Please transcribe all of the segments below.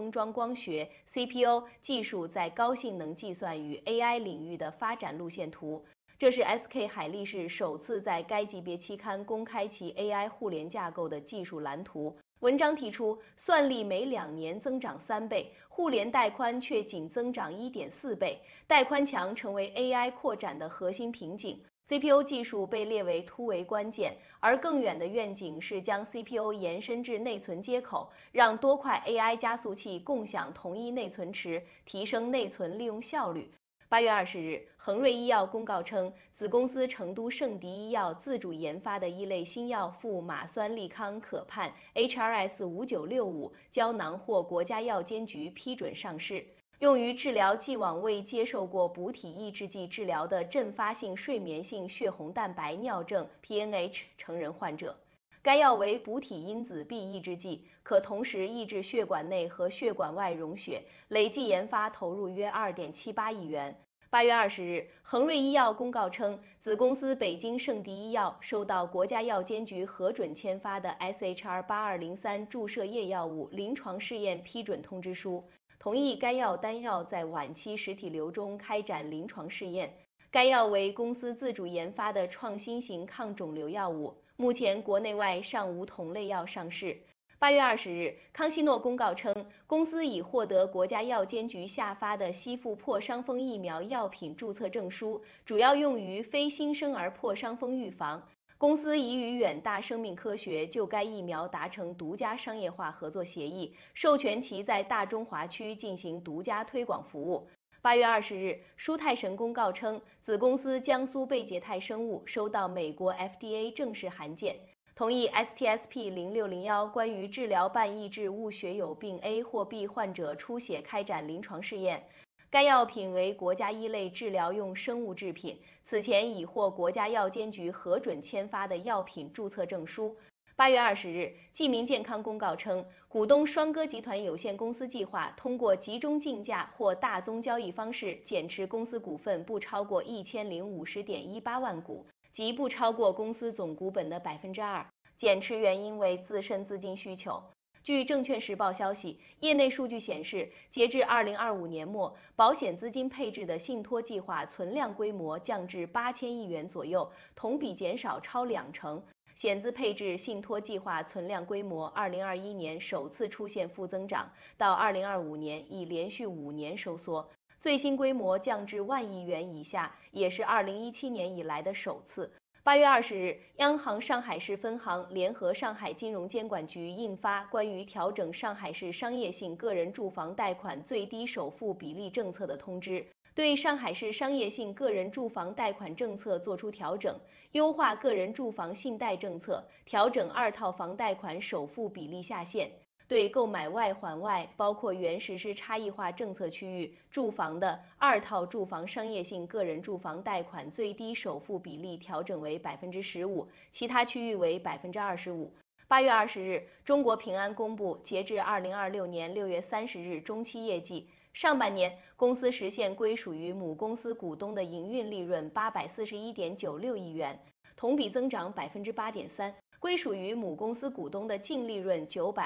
封装光学、CPU 技术在高性能计算与 AI 领域的发展路线图。这是 SK 海力士首次在该级别期刊公开其 AI 互联架构的技术蓝图。文章提出，算力每2年增长3倍，互联带宽却仅增长1.4倍，带宽墙成为 AI 扩展的核心瓶颈。CPU 技术被列为突围关键，而更远的愿景是将 CPU 延伸至内存接口，让多块 AI 加速器共享同一内存池，提升内存利用效率。8月20日，恒瑞医药公告称，子公司成都圣迪医药自主研发的一类新药富马酸利康可盼 HRS5965 胶囊获国家药监局批准上市，用于治疗既往未接受过补体抑制剂治疗的阵发性睡眠性血红蛋白尿症 （PNH） 成人患者。该药为补体因子 B 抑制剂，可同时抑制血管内和血管外溶血，累计研发投入约2.78亿元。8月20日，恒瑞医药公告称，子公司北京圣迪医药收到国家药监局核准签发的 SHR8203 注射液药物临床试验批准通知书，同意该药单药在晚期实体瘤中开展临床试验。该药为公司自主研发的创新型抗肿瘤药物，目前国内外尚无同类药上市。8月20日，康希诺公告称，公司已获得国家药监局下发的吸附破伤风疫苗药品注册证书，主要用于非新生儿破伤风预防。公司已与远大生命科学就该疫苗达成独家商业化合作协议，授权其在大中华区进行独家推广服务。8月20日，舒泰神公告称，子公司江苏贝捷泰生物收到美国 FDA 正式函件，同意 STSP0601 关于治疗半抑制物血友病 A 或 B 患者出血开展临床试验。该药品为国家一类治疗用生物制品，此前已获国家药监局核准签发的药品注册证书。8月20日，济民健康公告称，股东双歌集团有限公司计划通过集中竞价或大宗交易方式减持公司股份不超过1050.18万股，即不超过公司总股本的2%。减持原因为自身资金需求。据证券时报消息，业内数据显示，截至2025年末，保险资金配置的信托计划存量规模降至8000亿元左右，同比减少超20%。险资配置信托计划存量规模2021年首次出现负增长，到2025年已连续5年收缩，最新规模降至1万亿元以下，也是2017年以来的首次。8月20日，央行上海市分行联合上海金融监管局印发关于调整上海市商业性个人住房贷款最低首付比例政策的通知，对上海市商业性个人住房贷款政策作出调整，优化个人住房信贷政策，调整2套房贷款首付比例下限。对购买外环外包括原实施差异化政策区域住房的2套住房商业性个人住房贷款最低首付比例调整为15%，其他区域为25%。8月20日，中国平安公布截至2026年6月30日中期业绩，上半年公司实现归属于母公司股东的营运利润841.96亿元，同比增长8.3%。归属于母公司股东的净利润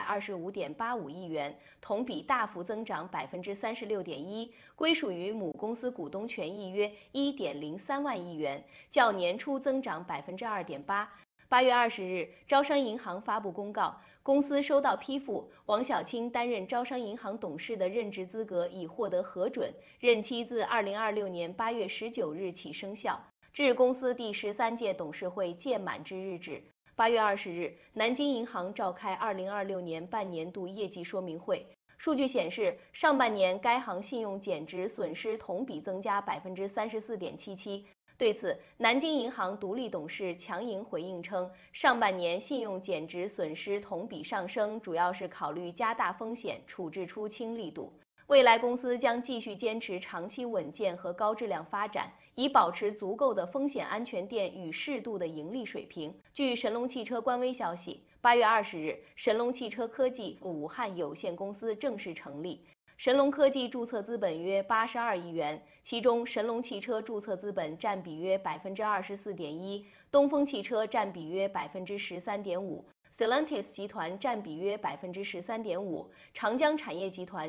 925.85亿元，同比大幅增长36.1%，归属于母公司股东权益约1.03万亿元，较年初增长2.8%。8月20日，招商银行发布公告，公司收到批复，王晓清担任招商银行董事的任职资格已获得核准，任期自2026年8月19日起生效，至公司第13届董事会届满之日止。8月20日，南京银行召开2026年半年度业绩说明会。数据显示，上半年该行信用减值损失同比增加34.77%。对此，南京银行独立董事强莹回应称，上半年信用减值损失同比上升，主要是考虑加大风险，处置出清力度。未来公司将继续坚持长期稳健和高质量发展，以保持足够的风险安全垫与适度的盈利水平。据神龙汽车官微消息，8月20日，神龙汽车科技武汉有限公司正式成立。神龙科技注册资本约82亿元，其中神龙汽车注册资本占比约24.1%，东风汽车占比约13.5%，Stellantis 集团占比约13.5%，长江产业集团